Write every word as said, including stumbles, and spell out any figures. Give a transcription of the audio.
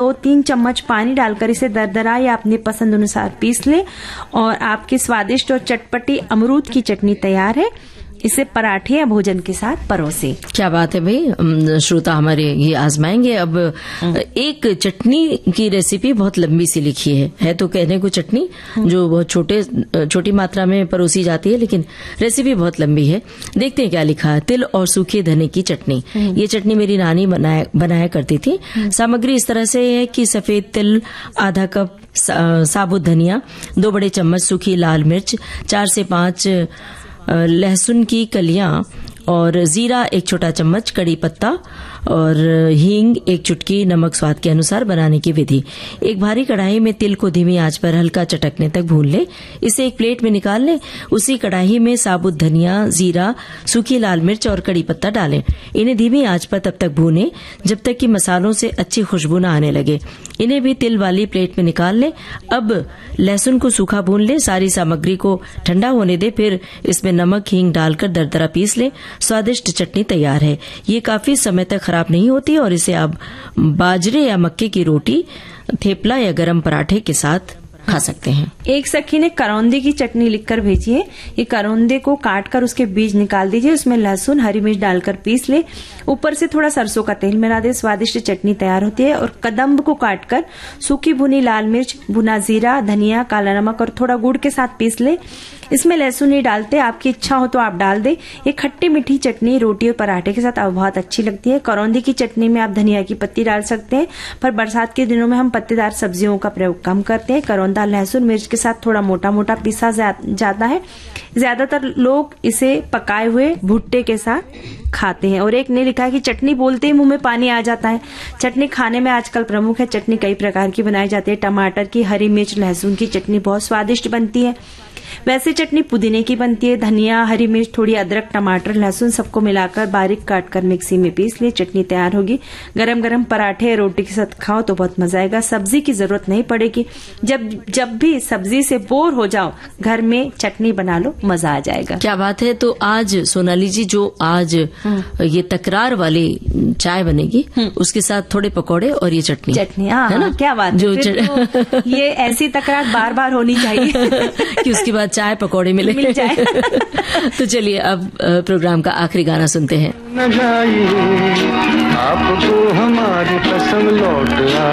दो तीन चम्मच पानी डालकर इसे दरदरा या अपने पसंद अनुसार पीस लें और आपकी स्वादिष्ट और चटपटी अमरूद की चटनी तैयार है। इसे पराठे या भोजन के साथ परोसे। क्या बात है भाई, श्रोता हमारे ये आजमाएंगे। अब एक चटनी की रेसिपी बहुत लंबी सी लिखी है है तो कहने को चटनी जो बहुत छोटे छोटी मात्रा में परोसी जाती है, लेकिन रेसिपी बहुत लंबी है। देखते हैं क्या लिखा है। तिल और सूखे धने की चटनी। ये चटनी मेरी नानी बनाया बनाया करती थी। सामग्री इस तरह से है कि सफेद तिल आधा कप, साबुत धनिया दो बड़े चम्मच, सूखी लाल मिर्च चार से पांच, लहसुन की कलियां और जीरा एक छोटा चम्मच, कड़ी पत्ता और हींग एक चुटकी, नमक स्वाद के अनुसार। बनाने की विधि। एक भारी कढ़ाई में तिल को धीमी आंच पर हल्का चटकने तक भून ले। इसे एक प्लेट में निकाल ले। उसी कढ़ाई में साबुत धनिया, जीरा, सूखी लाल मिर्च और कड़ी पत्ता डालें। इन्हें धीमी आंच पर तब तक भूनें जब तक कि मसालों से अच्छी खुशबू न आने लगे। इन्हें भी तिल वाली प्लेट में निकाल ले। अब लहसुन को सूखा भून ले। सारी सामग्री को ठंडा होने दे, फिर इसमें नमक हींग डालकर दरदरा पीस ले। स्वादिष्ट चटनी तैयार है। ये काफी समय तक खराब नहीं होती और इसे आप बाजरे या मक्के की रोटी, थेपला या गरम पराठे के साथ खा सकते हैं। एक सखी ने करौंदे की चटनी लिखकर भेजी है। ये करौंदे को काटकर उसके बीज निकाल दीजिए। उसमें लहसुन हरी मिर्च डालकर पीस ले। ऊपर से थोड़ा सरसों का तेल मिला दे। स्वादिष्ट चटनी तैयार होती है। और कदम्ब को काटकर सूखी भुनी लाल मिर्च, भुना जीरा, धनिया, काला नमक और थोड़ा गुड़ के साथ पीस ले। इसमें लहसुन नहीं डालते, आपकी इच्छा हो तो आप डाल दे। ये खट्टी मीठी चटनी रोटी और पराठे के साथ अब बहुत अच्छी लगती है। करौंदी की चटनी में आप धनिया की पत्ती डाल सकते हैं, पर बरसात के दिनों में हम पत्तेदार सब्जियों का प्रयोग कम करते हैं। करौंदा लहसुन मिर्च के साथ थोड़ा मोटा मोटा पीसा जाता है। ज्यादातर लोग इसे पकाए हुए भुट्टे के साथ खाते हैं। और एक ने लिखा है कि चटनी बोलते ही मुंह में पानी आ जाता है। चटनी खाने में आजकल प्रमुख है। चटनी कई प्रकार की बनाई जाती है। टमाटर की, हरी मिर्च, लहसुन की चटनी बहुत स्वादिष्ट बनती है। वैसे चटनी पुदीने की बनती है। धनिया, हरी मिर्च, थोड़ी अदरक, टमाटर, लहसुन सबको मिलाकर बारीक काटकर मिक्सी में पीस ले। चटनी तैयार होगी। गरम गरम पराठे रोटी के साथ खाओ तो बहुत मजा आएगा। सब्जी की जरूरत नहीं पड़ेगी। जब जब भी सब्जी से बोर हो जाओ, घर में चटनी बना लो, मजा आ जाएगा। क्या बात है। तो आज सोनाली जी, जो आज ये तकरार वाली चाय बनेगी, उसके साथ थोड़े पकौड़े और ये चटनी चटनी है ना। क्या बात जो तो ये ऐसी तकरार बार बार होनी चाहिए कि उसके बाद चाय पकौड़े मिले मिल जाए। तो चलिए अब प्रोग्राम का आखिरी गाना सुनते हैं। आपको हमारी कसम लौट